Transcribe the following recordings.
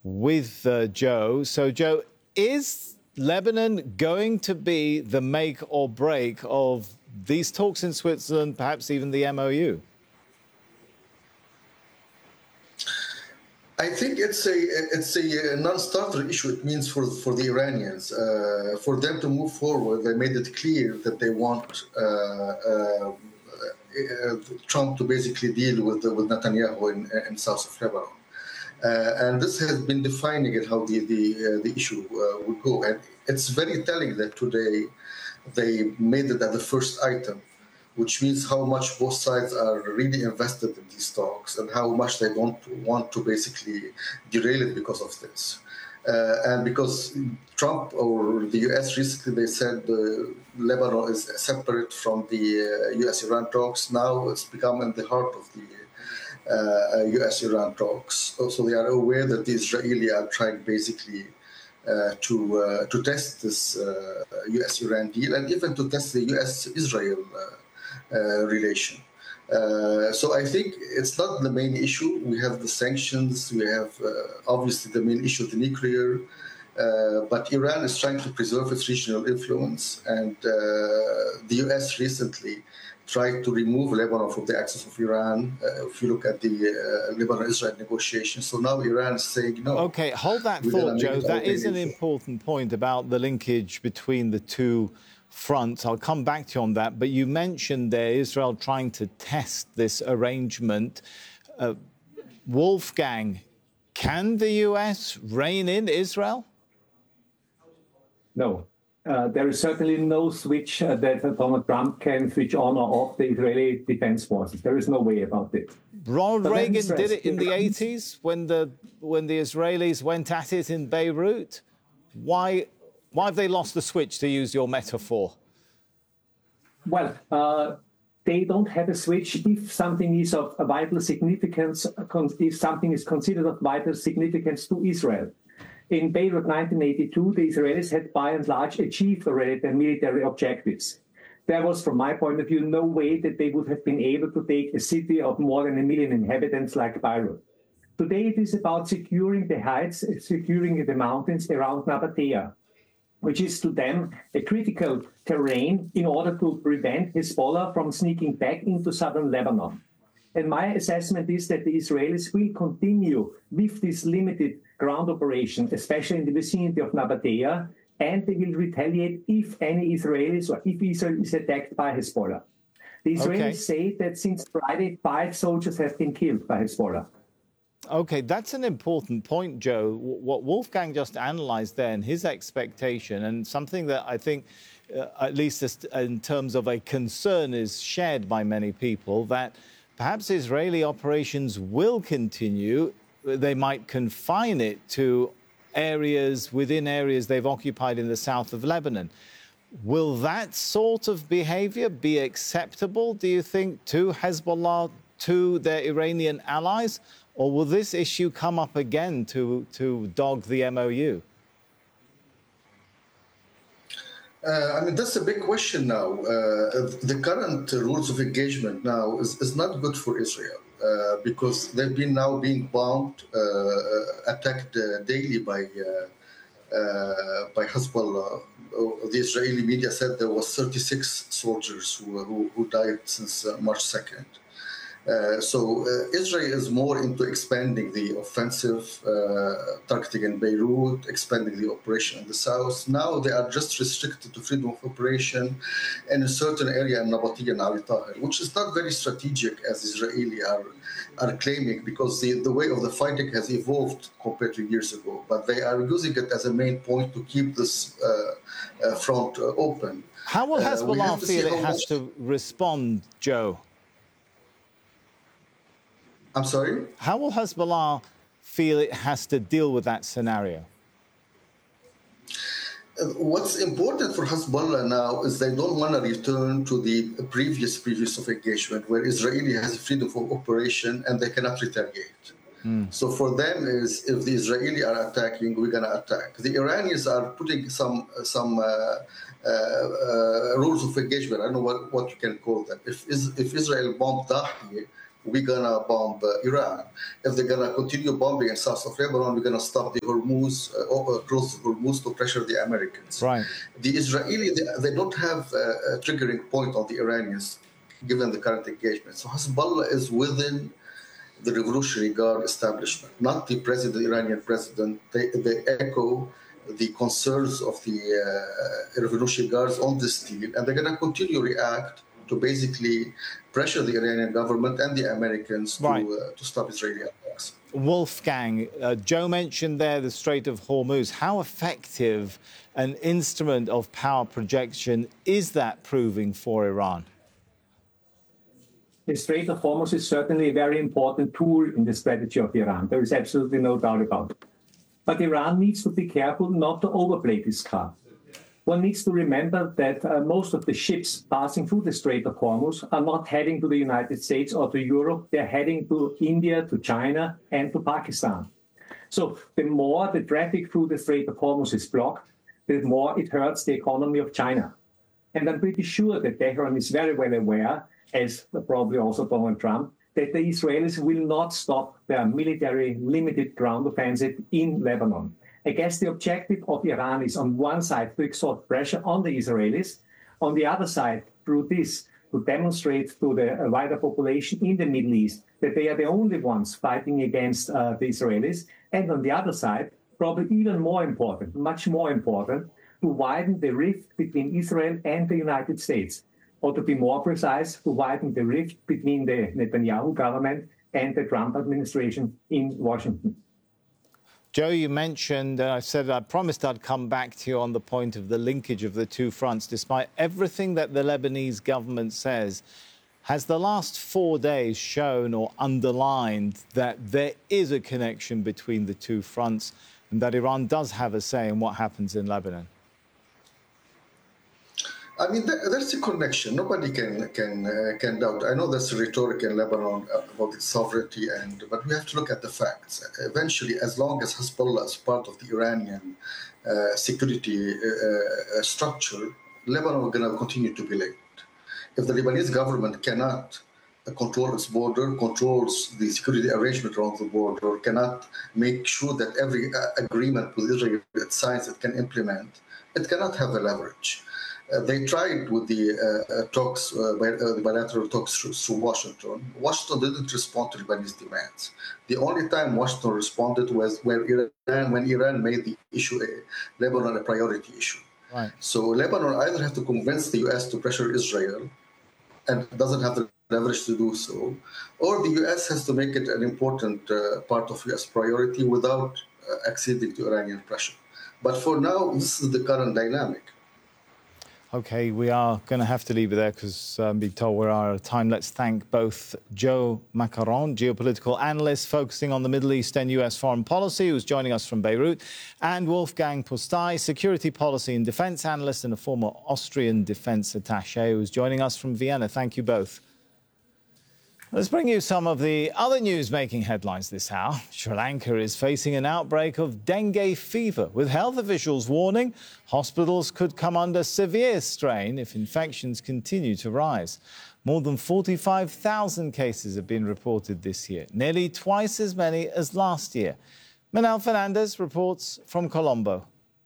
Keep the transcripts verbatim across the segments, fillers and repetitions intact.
with uh, Joe. So, Joe, is Lebanon going to be the make or break of these talks in Switzerland, perhaps even the M O U? I think it's a it's a non-starter issue. It means for for the Iranians, uh, for them to move forward, they made it clear that they want uh, uh, uh, Trump to basically deal with with Netanyahu in, in south of Lebanon, uh, and this has been defining it how the the uh, the issue uh, would go. And it's very telling that today they made it at the first item, which means how much both sides are really invested in these talks and how much they don't want to basically derail it because of this. Uh, and because Trump or the U S recently, they said uh, Lebanon is separate from the uh, U S Iran talks. Now it's become in the heart of the uh, U S Iran talks. Also, they are aware that the Israelis are trying basically Uh, to uh, to test this uh, U S Iran deal and even to test the U S Israel uh, uh, relation. Uh, so I think it's not the main issue. We have the sanctions. We have uh, obviously the main issue, the nuclear. Uh, but Iran is trying to preserve its regional influence, and uh, the U S recently tried to remove Lebanon from the axis of Iran. Uh, if you look at the uh, Lebanon-Israel negotiations, so now Iran is saying no. Okay, hold that thought, Joe. That is an important point about the linkage between the two fronts. I'll come back to you on that. But you mentioned there Israel trying to test this arrangement. Uh, Wolfgang, can the U S rein in Israel? No. Uh, there is certainly no switch uh, that Donald Trump can switch on or off the Israeli defense forces. There is no way about it. Ronald but Reagan did it in the eighties when the when the Israelis went at it in Beirut. Why why have they lost the switch, to use your metaphor? Well, uh, they don't have a switch if something is of a vital significance, if something is considered of vital significance to Israel. In Beirut nineteen eighty-two, the Israelis had by and large achieved already their military objectives. There was, from my point of view, no way that they would have been able to take a city of more than a million inhabitants like Beirut. Today it is about securing the heights, securing the mountains around Nabatea, which is to them a critical terrain in order to prevent Hezbollah from sneaking back into southern Lebanon. And my assessment is that the Israelis will continue with this limited ground operation, especially in the vicinity of Nabatea, and they will retaliate if any Israelis or if Israel is attacked by Hezbollah. The Israelis okay. say that since Friday, five soldiers have been killed by Hezbollah. Okay, that's an important point, Joe. What Wolfgang just analysed there and his expectation, and something that I think, uh, at least in terms of a concern, is shared by many people, that perhaps Israeli operations will continue. They might confine it to areas within areas they've occupied in the south of Lebanon. Will that sort of behavior be acceptable, do you think, to Hezbollah, to their Iranian allies? Or will this issue come up again to, to dog the M O U? Uh, I mean, that's a big question now. Uh, the current rules of engagement now is, is not good for Israel uh, because they've been now being bombed, uh, attacked uh, daily by uh, uh, by Hezbollah. The Israeli media said there was thirty-six soldiers who, who, who died since uh, March second. Uh, so uh, Israel is more into expanding the offensive, uh, targeting in Beirut, expanding the operation in the south. Now they are just restricted to freedom of operation in a certain area in Nabatea and Ali Tahir, which is not very strategic as Israeli are, are claiming, because the, the way of the fighting has evolved compared to years ago. But they are using it as a main point to keep this uh, uh, front uh, open. How will Hezbollah uh, feel it has to respond, Joe? I'm sorry? How will Hezbollah feel it has to deal with that scenario? What's important for Hezbollah now is they don't want to return to the previous previous of engagement where Israeli has freedom of operation and they cannot retaliate. Mm. So for them is if the Israeli are attacking, we're going to attack. The Iranians are putting some some uh, uh, uh, rules of engagement. I don't know what, what you can call them. If if Israel bombed Dahieh, we're going to bomb uh, Iran. If they're going to continue bombing in south of Lebanon, we're going to stop the Hormuz, uh, or close the Hormuz to pressure the Americans. Right. The Israeli, they, they don't have uh, a triggering point on the Iranians, given the current engagement. So Hezbollah is within the Revolutionary Guard establishment, not the president, the Iranian president. They, they echo the concerns of the uh, Revolutionary Guards on this deal, and they're going to continue to react to basically pressure the Iranian government and the Americans right. to, uh, to stop Israeli attacks. Wolfgang, uh, Joe mentioned there the Strait of Hormuz. How effective an instrument of power projection is that proving for Iran? The Strait of Hormuz is certainly a very important tool in the strategy of Iran. There is absolutely no doubt about it. But Iran needs to be careful not to overplay this card. One needs to remember that uh, most of the ships passing through the Strait of Hormuz are not heading to the United States or to Europe. They're heading to India, to China, and to Pakistan. So the more the traffic through the Strait of Hormuz is blocked, the more it hurts the economy of China. And I'm pretty sure that Tehran is very well aware, as probably also Donald Trump, that the Israelis will not stop their military limited ground offensive in Lebanon. I guess the objective of Iran is on one side to exert pressure on the Israelis, on the other side, through this, to demonstrate to the wider population in the Middle East that they are the only ones fighting against uh, the Israelis, and on the other side, probably even more important, much more important, to widen the rift between Israel and the United States, or to be more precise, to widen the rift between the Netanyahu government and the Trump administration in Washington. Joe, you mentioned, uh, I said I promised I'd come back to you on the point of the linkage of the two fronts. Despite everything that the Lebanese government says, has the last four days shown or underlined that there is a connection between the two fronts and that Iran does have a say in what happens in Lebanon? I mean, there's a connection. Nobody can can uh, can doubt. I know there's rhetoric in Lebanon about its sovereignty, and but we have to look at the facts. Eventually, as long as Hezbollah is part of the Iranian uh, security uh, structure, Lebanon is going to continue to be linked. If the Lebanese government cannot control its border, controls the security arrangement around the border, cannot make sure that every agreement with Israel it signs it can implement, it cannot have a leverage. Uh, they tried with the uh, uh, talks, uh, bi uh, bilateral talks through, through Washington. Washington didn't respond to Lebanese demands. The only time Washington responded was where Iran, when Iran made the issue, a Lebanon a priority issue. Right. So Lebanon either have to convince the U S to pressure Israel, and doesn't have the leverage to do so, or the U S has to make it an important uh, part of U S priority without uh, acceding to Iranian pressure. But for now, this is the current dynamic. OK, we are going to have to leave it there because I'm being told we're out of time. Let's thank both Joe Macaron, geopolitical analyst focusing on the Middle East and U S foreign policy, who's joining us from Beirut, and Wolfgang Pusztai, security policy and defense analyst and a former Austrian defense attaché, who's joining us from Vienna. Thank you both. Let's bring you some of the other news making headlines this hour. Sri Lanka is facing an outbreak of dengue fever, with health officials warning hospitals could come under severe strain if infections continue to rise. More than forty-five thousand cases have been reported this year, nearly twice as many as last year. Manel Fernandez reports from Colombo.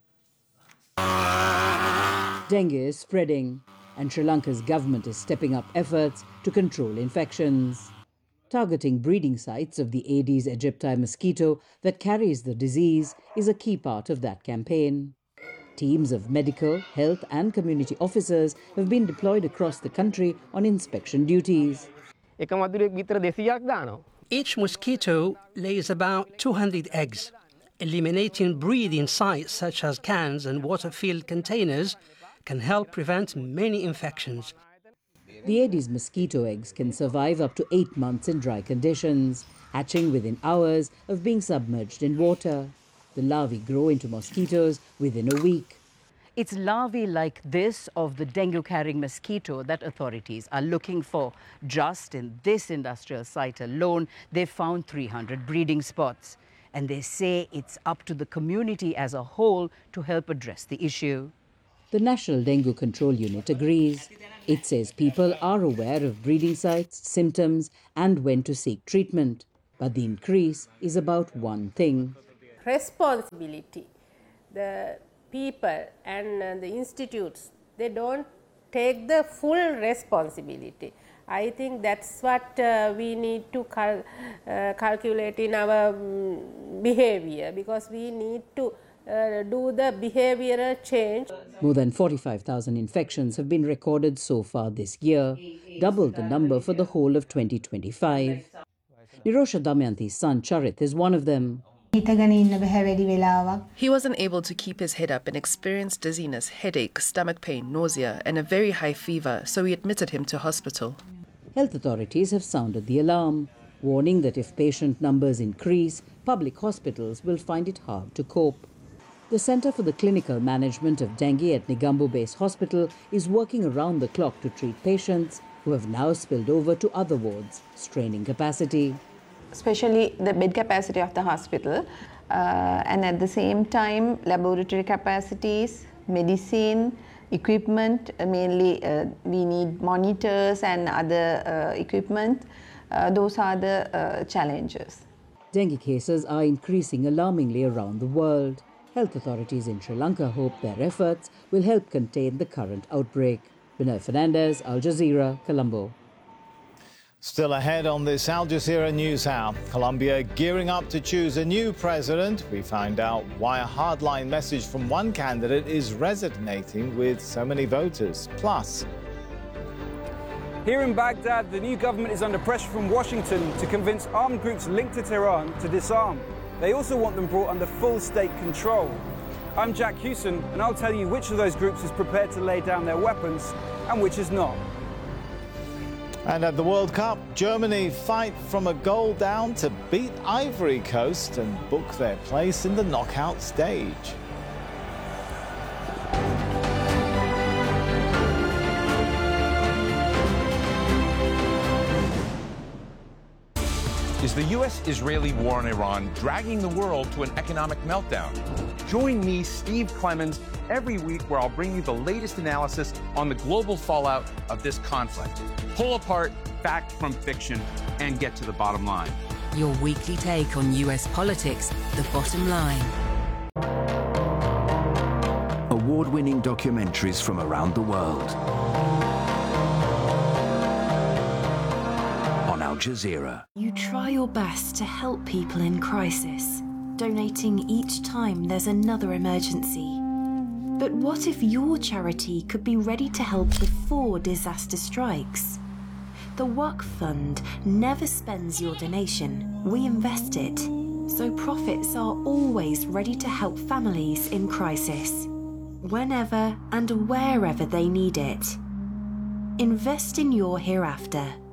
Dengue is spreading, and Sri Lanka's government is stepping up efforts to control infections. Targeting breeding sites of the Aedes aegypti mosquito that carries the disease is a key part of that campaign. Teams of medical, health and community officers have been deployed across the country on inspection duties. Each mosquito lays about two hundred eggs. Eliminating breeding sites such as cans and water-filled containers can help prevent many infections. The Aedes mosquito eggs can survive up to eight months in dry conditions, hatching within hours of being submerged in water. The larvae grow into mosquitoes within a week. It's larvae like this of the dengue-carrying mosquito that authorities are looking for. Just in this industrial site alone, they've found three hundred breeding spots. And they say it's up to the community as a whole to help address the issue. The National Dengue Control Unit agrees. It says people are aware of breeding sites, symptoms, and when to seek treatment. But the increase is about one thing. Responsibility. The people and uh, the institutes, they don't take the full responsibility. I think that's what uh, we need to cal uh, calculate in our um, behavior, because we need to uh, do the behavioral change. More than forty-five thousand infections have been recorded so far this year, double the number for the whole of twenty twenty-five. Nirosha Damayanti's son Charit is one of them. He wasn't able to keep his head up and experienced dizziness, headache, stomach pain, nausea, and a very high fever, so we admitted him to hospital. Health authorities have sounded the alarm, warning that if patient numbers increase, public hospitals will find it hard to cope. The Centre for the Clinical Management of Dengue at Negombo Base Hospital is working around the clock to treat patients who have now spilled over to other wards, straining capacity. Especially the bed capacity of the hospital, uh, and at the same time laboratory capacities, medicine, equipment, uh, mainly uh, we need monitors and other uh, equipment. Uh, those are the uh, challenges. Dengue cases are increasing alarmingly around the world. Health authorities in Sri Lanka hope their efforts will help contain the current outbreak. Vinay Fernandez, Al Jazeera, Colombo. Still ahead on this Al Jazeera News Hour, Colombia gearing up to choose a new president. We find out why a hardline message from one candidate is resonating with so many voters. Plus, here in Baghdad, the new government is under pressure from Washington to convince armed groups linked to Tehran to disarm. They also want them brought under full state control. I'm Jack Hewson, and I'll tell you which of those groups is prepared to lay down their weapons and which is not. And at the World Cup, Germany fight from a goal down to beat Ivory Coast and book their place in the knockout stage. Is the U S Israeli war on Iran dragging the world to an economic meltdown? Join me, Steve Clemens, every week where I'll bring you the latest analysis on the global fallout of this conflict. Pull apart fact from fiction and get to the bottom line. Your weekly take on U S politics, The Bottom Line. Award-winning documentaries from around the world. On Al Jazeera. You try your best to help people in crisis, donating each time there's another emergency. But what if your charity could be ready to help before disaster strikes? The Waqf Fund never spends your donation, we invest it, so profits are always ready to help families in crisis, whenever and wherever they need it. Invest in your hereafter.